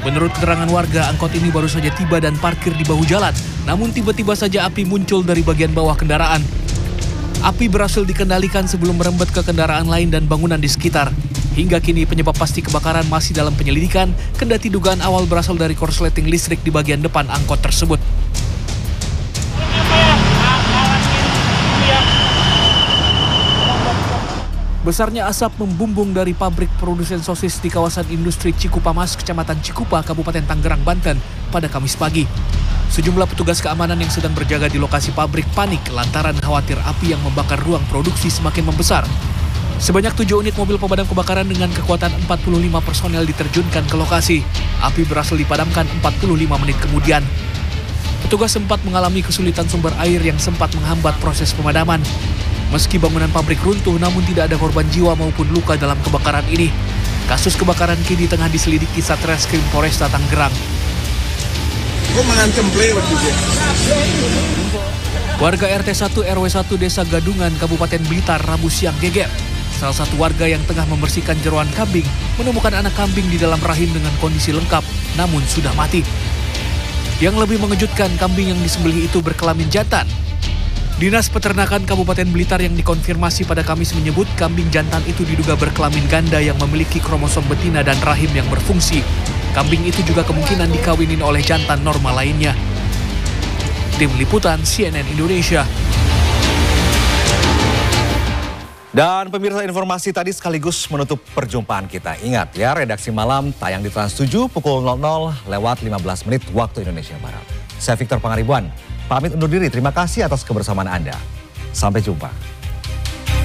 Menurut keterangan warga, angkot ini baru saja tiba dan parkir di bahu jalan. Namun tiba-tiba saja api muncul dari bagian bawah kendaraan. Api berhasil dikendalikan sebelum merembet ke kendaraan lain dan bangunan di sekitar. Hingga kini penyebab pasti kebakaran masih dalam penyelidikan, kendati dugaan awal berasal dari korsleting listrik di bagian depan angkot tersebut. Besarnya asap membumbung dari pabrik produsen sosis di kawasan industri Cikupamas, Kecamatan Cikupa, Kabupaten Tangerang, Banten pada Kamis pagi. Sejumlah petugas keamanan yang sedang berjaga di lokasi pabrik panik lantaran khawatir api yang membakar ruang produksi semakin membesar. Sebanyak 7 unit mobil pemadam kebakaran dengan kekuatan 45 personel diterjunkan ke lokasi. Api berhasil dipadamkan 45 menit kemudian. Petugas sempat mengalami kesulitan sumber air yang sempat menghambat proses pemadaman. Meski bangunan pabrik runtuh, namun tidak ada korban jiwa maupun luka dalam kebakaran ini. Kasus kebakaran kini tengah diselidiki Satreskrim Polresta Tangerang. Warga RT 1 RW 1 Desa Gadungan, Kabupaten Blitar, Rabu siang geger. Salah satu warga yang tengah membersihkan jeroan kambing menemukan anak kambing di dalam rahim dengan kondisi lengkap, namun sudah mati. Yang lebih mengejutkan, kambing yang disembelih itu berkelamin jantan. Dinas Peternakan Kabupaten Blitar yang dikonfirmasi pada Kamis menyebut kambing jantan itu diduga berkelamin ganda yang memiliki kromosom betina dan rahim yang berfungsi. Kambing itu juga kemungkinan dikawinin oleh jantan normal lainnya. Tim Liputan CNN Indonesia. Dan pemirsa, informasi tadi sekaligus menutup perjumpaan kita. Ingat ya, redaksi malam tayang di Trans 7 pukul 00:15 waktu Indonesia Barat. Saya Victor Pangaribuan. Pamit undur diri, terima kasih atas kebersamaan Anda. Sampai jumpa.